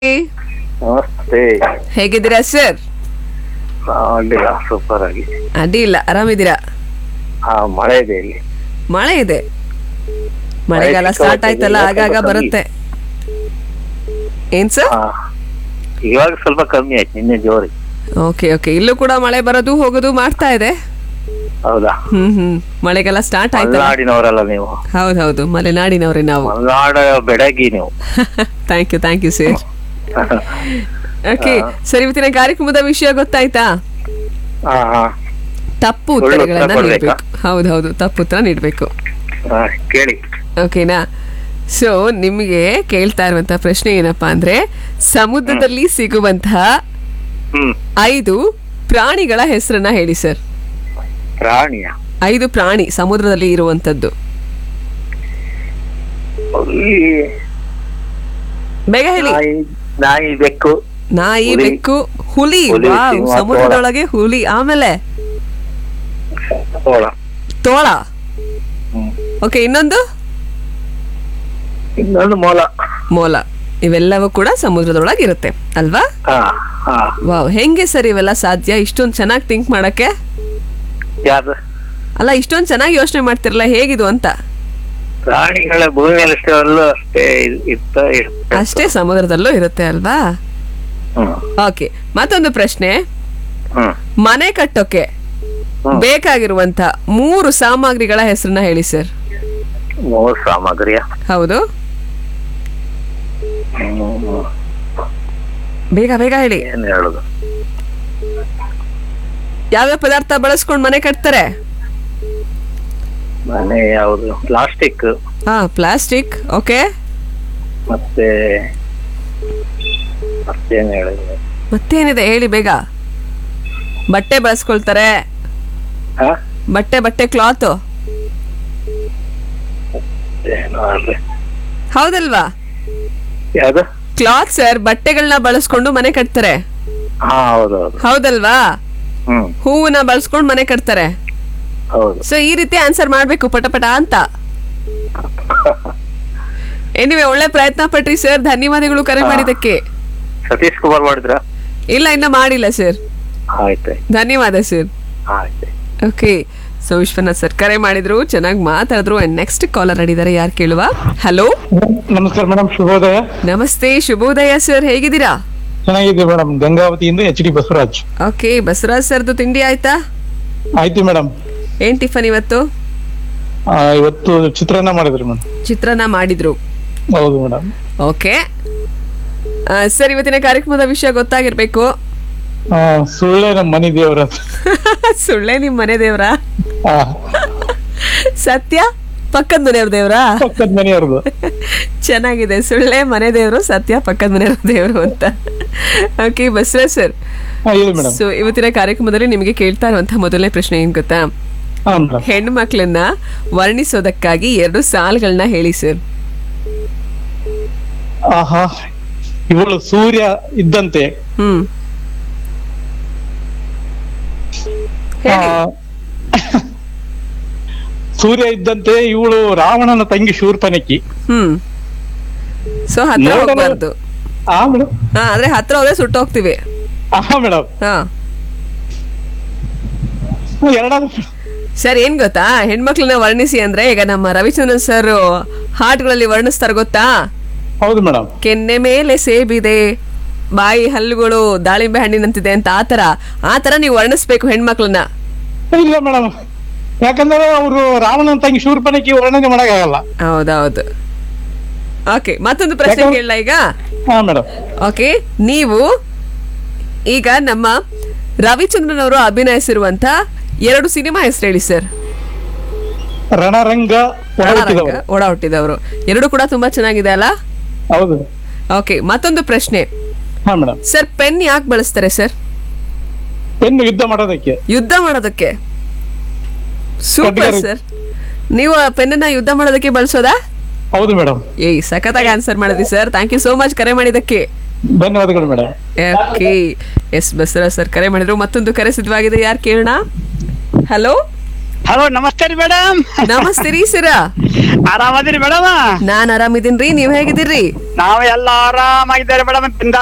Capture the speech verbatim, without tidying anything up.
ನಮಸ್ತೆ. ಹೇಗಿದ್ದೀರಾ ಸರ್? ಆ, ಅಡ್ಡಿಲ್ಲ, ಸೂಪರ್ ಆಗಿ. ಅಡ್ಡಿಲ್ಲ, ಆರಾಮಿದ್ದೀರಾ? ಹಾ, ಮಳೆ ಇದೆ ಇಲ್ಲಿ. ಮಳೆ ಇದೆ. ಮಳೆಗಾಲ ಮಳೆ ಸ್ಟಾರ್ಟ್ ಆಯ್ತಲ್ಲ, ಸ್ವಲ್ಪ ಆಗಾಗ ಕಮ್ಮಿ. ಬರುತ್ತೆ. ಏನ್ ಸರ್? ಹಾ, ಇವಾಗ ಸ್ವಲ್ಪ ಕಮ್ಮಿ ಆಯ್ತು, ನಿನ್ನೆ ಜೋರಿ. ಓಕೆ ಓಕೆ, ಇಲ್ಲೂ ಕೂಡ ಮಳೆ ಬರೋದು ಹೋಗೋದು ಮಾಡ್ತಾ ಇದೆ. ಹೌದಾ? ಹ್ಮ್ ಹ್ಮ್ ಮಳೆಗಾಲ ಸ್ಟಾರ್ಟ್ ಆಯ್ತಲ್ಲ. ಮಲೆನಾಡಿನವರಲ್ಲ ನೀವು? ಹೌದೌದು, ಮಲೆನಾಡಿನವ್ರೆ ನಾವು. ಮಲೆನಾಡ ಬೆಡಗಿ ನೀವು. Thank you thank you sir. Okay sir, ಇವತ್ತಿನ ಕಾರ್ಯಕ್ರಮದ ವಿಷಯ ಗೊತ್ತಾಯ್ತಾ? ಹಾ ಹಾ ತಪ್ಪು ಒಳ್ಳೆ ಉತ್ತರ ಉತ್ತರಗಳನ್ನ ಕೊಡ್ಬೇಕಾ? ನೀಡ್ಬೇಕು. ಹೌದೌದು, ತಪ್ಪು ಉತ್ತರ ನೀಡ್ಬೇಕು. ಹಾ, ಕೇಳಿ. ಓಕೆನಾ? ಸೊ ನಿಮಗೆ ಕೇಳ್ತಾ ಇರುವಂತಹ ಪ್ರಶ್ನೆ ಏನಪ್ಪಾ ಅಂದ್ರೆ, ಸಮುದ್ರದಲ್ಲಿ ಸಿಗುವಂತಹ ಹ್ಮ್ ಐದು ಪ್ರಾಣಿಗಳ ಹೆಸರನ್ನ ಹೇಳಿ ಸರ್. ಪ್ರಾಣಿಯ? ಐದು ಪ್ರಾಣಿ ಸಮುದ್ರದಲ್ಲಿ ಇರುವಂತದ್ದು. ಈ ಬೇಗ ಹೇಳಿ. ನಾಯಿ, ನಾಯಿ, ಬೆಕ್ಕು, ನಾಯಿ, ಹುಲಿ. ಬೆಕ್ಕು, ಹುಲಿ. ಹುಲಿ, ವಾವ್, ಸಿಂಹ, ಸಮುದ್ರದೊಳಗೆ ಹುಲಿ. ಆಮೇಲೆ ತೋಳ. ತೋಳ. ಹ್ಮ್ ಓಕೆ, ಇನ್ನೊಂದು ಇನ್ನೊಂದು ಮೊಲ. ಮೊಲ. ಇವೆಲ್ಲವೂ ಕೂಡ ಸಮುದ್ರದೊಳಗೆ ಇರುತ್ತೆ ಅಲ್ವಾ? ಹಾ ಹಾ ವಾವ್, ಹೆಂಗೆ ಸರ್ ಇವೆಲ್ಲ ಸಾಧ್ಯ? ಇಷ್ಟೊಂದು ಚೆನ್ನಾಗಿ ಥಿಂಕ್ ಮಾಡಕ್ಕೆ. ಯಾವ್ದು? ಅಲ್ಲ, ಇಷ್ಟೊಂದು ಚೆನ್ನಾಗಿ ಯೋಚನೆ ಮಾಡ್ತಿರಲ್ಲ, ಹೇಗಿದು ಅಂತ. ಪ್ರಾಣಿಗಳ ಭೂಮಿ ಮೇಲೆ ಅಷ್ಟೇ ಅಲ್ಲೂ ಅಷ್ಟೇ ಇರ್ತ ಇರುತ್ತೆ. ಅಷ್ಟೇ ಸಮುದ್ರದಲ್ಲೂ ಇರುತ್ತೆ ಅಲ್ವಾ? ಹ್ಮ್ ಓಕೆ, ಮತ್ತೊಂದು ಪ್ರಶ್ನೆ. ಹ್ಮ್ ಮನೆ ಕಟ್ಟೋಕೆ ಹ್ಮ್. ಬೇಕಾಗಿರುವಂತ ಮೂರು ಸಾಮಗ್ರಿಗಳ ಹೆಸರನ್ನ ಹೇಳಿ ಸರ್. ಮೂರು ಸಾಮಗ್ರಿಯ? ಹೌದು, ಹ್ಮ್. ಬೇಗ ಬೇಗ ಹೇಳಿ. ಏನ್ ಹೇಳುದು? ಯಾವ್ಯಾವ ಪದಾರ್ಥ ಬಳಸ್ಕೊಂಡು ಮನೆ ಕಟ್ತಾರೆ? ಮನೆ ಯಾವುದು? ಪ್ಲಾಸ್ಟಿಕ್, ಹಾ, ಪ್ಲಾಸ್ಟಿಕ್. ಓಕೆ, ಮತ್ತೆ ಮತ್ತೇನ್ ಹೇಳಿದ್ರೆ? ಮತ್ತೇನಿದೆ ಹೇಳಿ ಬೇಗ. ಬಟ್ಟೆ ಬಳಸ್ಕೊಳ್ತಾರೆ. ಹಾ? ಬಟ್ಟೆ ಬಟ್ಟೆ ಕ್ಲಾತ್. ಏನು ಅಲ್ರಿ? ಹೌದಲ್ವಾ? ಯಾವ್ದು? ಕ್ಲಾತ್ ಸರ್, ಬಟ್ಟೆಗಳನ್ನ ಬಳಸ್ಕೊಂಡು ಮನೆ ಕಟ್ತಾರೆ. ಹಾ, ಹೌದೌದು. ಹೌದಲ್ವಾ? ಹ್ಮ್ ಹೂವನ್ನ ಬಳಸ್ಕೊಂಡು ಮನೆ ಕಟ್ತಾರೆ. ಹೌದು. ಸೊ ಈ ರೀತಿ ಆನ್ಸರ್ ಮಾಡ್ಬೇಕು ಪಟಪಟ ಅಂತ. ಎನಿವೆ, ಒಳ್ಳೆ ಪ್ರಯತ್ನ ಪಟ್ರಿ ಸರ್, ಧನ್ಯವಾದಗಳು ಕರೆ ಮಾಡಿದ್ದಕ್ಕೆ. ಸತೀಶ್ ಕುಮಾರ್ ಮಾಡಿದ್ರ? ಇಲ್ಲ, ಇನ್ನ ಮಾಡಿಲ್ಲ ಸರ್. ಆಯ್ತು ಧನ್ಯವಾದ ಸರ್. ಆಯ್ತು. ಓಕೆ, ಸೊ ವಿಶ್ವನಾಥ್ ಸರ್ ಕರೆ ಮಾಡಿದ್ರು, ಚೆನ್ನಾಗಿ ಮಾತಾಡಿದ್ರು. ಅಂಡ್ ನೆಕ್ಸ್ಟ್ ಕಾಲರ್ ಅಡಿದ್ದಾರೆ, ಯಾರು ಕೇಳುವ? ಹಲೋ, ನಮಸ್ಕಾರ ಮೇಡಮ್, ಶುಭೋದಯ. ನಮಸ್ತೆ, ಶುಭೋದಯ ಸರ್, ಹೇಗಿದ್ದೀರಾ? ಚೆನ್ನಾಗಿದೆ madam. ಗಂಗಾವತಿಯಿಂದ H D Basavaraj. Okay, Basavaraj ಸರ್ದು ತಿಂಡಿ ಆಯ್ತಾ? ಆಯ್ತು ಮೇಡಮ್. ಏನ್ ಟಿಫನ್ ಇವತ್ತು? ಆ, ಇವತ್ತು ಚಿತ್ರಾನ್ನ ಮಾಡಿದ್ರಿ ಮೇಡಮ್. ಚಿತ್ರಾನ್ನ ಮಾಡಿದ್ರು. ಹೌದು ಮೇಡಮ್. ಓಕೆ ಸರ್, ಇವತ್ತಿನ ಕಾರ್ಯಕ್ರಮದ ವಿಷಯ ಗೊತ್ತಾಗಿರ್ಬೇಕು. ಆ, ಸುಳ್ಳೆ ನಮ್ಮ ಮನೆ ದೇವರ. ಸುಳ್ಳೆ ನಿಮ್ ಮನೆ ದೇವ್ರಾ? ಆ, ಸತ್ಯ ಪಕ್ಕದ ಮನೆಯವ್ರ ದೇವ್ರಾ? ಪಕ್ಕದ ಮನೆಯವ್ರದ್ದು. ಚೆನ್ನಾಗಿದೆ, ಸುಳ್ಳೆ ಮನೆ ದೇವ್ರು, ಸತ್ಯ ಪಕ್ಕದ ಮನೆಯವ್ರ ದೇವ್ರು ಅಂತ. ಓಕೆ ಬಸವರಾಜ್ ಸರ್, ಹಾ, ಹೇಳಿ ಮೇಡಮ್. ಸೊ ಇವತ್ತಿನ ಕಾರ್ಯಕ್ರಮದಲ್ಲಿ ನಿಮಗೆ ಕೇಳ್ತಾ ಇರುವಂತಹ ಮೊದಲನೇ ಪ್ರಶ್ನೆ ಏನ್ ಗೊತ್ತಾ? ಹಾ ಮೇಡಮ್. ಹೆಣ್ಣು ಮಕ್ಕಳನ್ನ ವರ್ಣಿಸೋದಕ್ಕಾಗಿ ಎರಡು ಸಾಲುಗಳನ್ನ ಹೇಳಿ ಸರ್. ಆಹಾ, ಇವಳು ಸೂರ್ಯ ಇದ್ದಂತೆ. ಹ್ಮ್ ಆ, ಹೇಳಿ. ಸೂರ್ಯ ಇದ್ದಂತೆ ಇವಳು ರಾವಣನ ತಂಗಿ ಶೂರ್ಪನಖಿ. ಹ್ಮ್ ಸೊ ಹತ್ರ ನೋಡಲು- ಹೋಗ್ಬಾರ್ದು. ಆ ಮೇಡಮ್. ಹಾ, ಆದ್ರೆ ಹತ್ರ ಹೋದ್ರೆ ಸುಟ್ಟೋಗ್ತಿವಿ. ಆಹಾ ಮೇಡಮ್. ಹಾ ಎರಡಾದ್ರು. ಸರ್, ಏನ್ ಗೊತ್ತಾ, ಹೆಣ್ಮಕ್ಳನ್ನ ವರ್ಣಿಸಿ ಅಂದ್ರೆ ಈಗ ನಮ್ಮ ರವಿಚಂದ್ರನ್ ಸರ್ ಹಾಟ್ಗಳಲ್ಲಿ ವರ್ಣಿಸ್ತಾರ ಗೊತ್ತಾ? ಹೌದು ಮೇಡಮ್. ಕೆನ್ನೆ ಮೇಲೆ ಸೇಬಿದೆ, ಬಾಯಿ ಹಲ್ಲುಗಳು ದಾಳಿಂಬೆ ಹಣ್ಣಿನಂತಿದೆ ಅಂತ. ಆತರ ಆತರ ನೀವು ವರ್ಣಿಸ್ಬೇಕು ಹೆಣ್ಮಕ್ಳನ್ನ. ಇಲ್ಲ ಮೇಡಮ್, ಯಾಕಂದ್ರೆ ಅವರು ರಾವಣನ ತಂಗಿ ಶೂರ್ಪನಖಿ ವರ್ಣನೆ ಮಾಡಕ್ಕಾಗಲ್ಲ. ಹೌದೌದು. ಓಕೆ, ಮತ್ತೊಂದು ಪ್ರಶ್ನೆ ಯಾಕೆ- ಕೇಳಲ್ಲ ಈಗ. ಹಾ ಮೇಡಮ್. ಓಕೆ, ನೀವು ಈಗ ನಮ್ಮ ರವಿಚಂದ್ರನ್ ಅವರು ಅಭಿನಯಿಸಿರುವಂತ ಎರಡು ಸಿನಿಮಾ ಹೆಸರು ಹೇಳಿ ಸರ್. ರಣರಂಗ, ಒಳ ಹುಟ್ಟಿದವರು. ಒಡ ಹುಟ್ಟಿದವರು ಎರಡು ಕೂಡ ತುಂಬಾ ಚೆನ್ನಾಗಿದೆ ಅಲ್ಲ? ಹೌದು. ಓಕೆ, ಮತ್ತೊಂದು ಪ್ರಶ್ನೆ ಹಾ ಮೇಡಮ್. ಸರ್, ಪೆನ್ ಯಾಕೆ ಬಳಸ್ತಾರೆ ಸರ್? ಹೆಣ್ಣು ಯುದ್ಧ ಮಾಡೋದಕ್ಕೆ. ಯುದ್ಧ ಮಾಡೋದಕ್ಕೆ. ಸೂಪರ್ ಖಡ್ಗ- ಸರ್, ನೀವು ಆ ಪೆನ್ನ ಯುದ್ಧ ಮಾಡೋದಕ್ಕೆ ಬಳಸೋದಾ? ಹೌದು ಮೇಡಮ್. ಏಯ್, ಸಖತ್ತಾಗಿ ಆನ್ಸರ್ ಮಾಡಿದ್ರಿ sir, thank you so much ಕರೆ ಮಾಡಿದ್ದಕ್ಕೆ. ಧನ್ಯವಾದಗಳು madam. Okay, S Basavaraj sir ಕರೆ ಮಾಡಿದ್ರು. ಮತ್ತೊಂದು ಕರೆ ಸಿದ್ಧವಾಗಿದೆ, ಯಾರು ಕೇಳೋಣ? ಹಲೋ ಹಲೋ ನಮಸ್ತೆ ರೀ ಮೇಡಮ್. ನಮಸ್ತೆ ರೀ ಸರ. ಆರಾಮದಿರಿ ಮೇಡಮ್? ನಾನ್ ಆರಾಮಿದ್ದೀನ್ರಿ, ನೀವ್ ಹೇಗಿದ್ದೀರಿ? ನಾವು ಎಲ್ಲ ಆರಾಮಾಗಿದ್ದಾರೆ ಮೇಡಮ್.